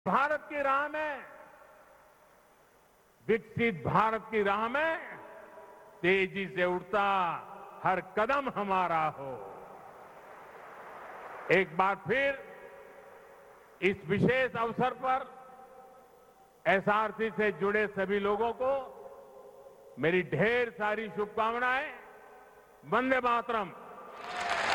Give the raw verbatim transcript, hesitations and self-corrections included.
भारत की राह में, विकसित भारत की राह में तेजी से उठता हर कदम हमारा हो। एक बार फिर इस विशेष अवसर पर एसआरसी से जुड़े सभी लोगों को मेरी ढेर सारी शुभकामनाएं। वंदे मातरम।